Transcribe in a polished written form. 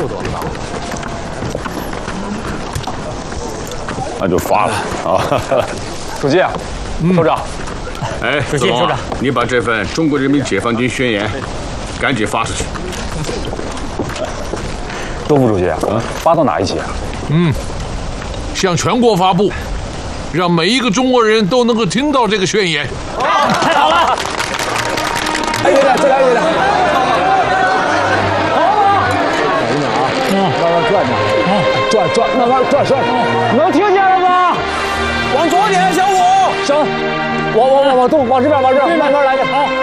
走是吧？ 那就发了啊！ 书记，首长， 哎， 首长， 你把这份《中国人民解放军宣言》赶紧发出去。 周副主席，发到哪一级啊？ 向全国发布，让每一个中国人都能够听到这个宣言。 太好了！ 哎，有点，再来有点。慢慢转转，转，慢慢转，能听见了吗？往左点，小五。行，往东，往这边，慢慢来的。好。